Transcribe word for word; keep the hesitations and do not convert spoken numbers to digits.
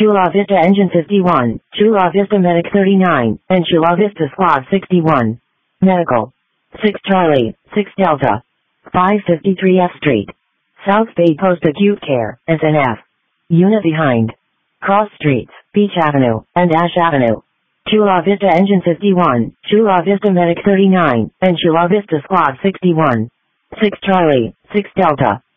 Chula Vista Engine fifty-one, Chula Vista Medic thirty-nine, and Chula Vista Squad sixty-one. Medical. six Charlie, six Delta. five fifty-three F Street. South Bay Post Acute Care, S N F. Unit behind. Cross Streets, Beach Avenue, and Ash Avenue. Chula Vista Engine fifty-one, Chula Vista Medic thirty-nine, and Chula Vista Squad sixty-one. six Charlie, six Delta.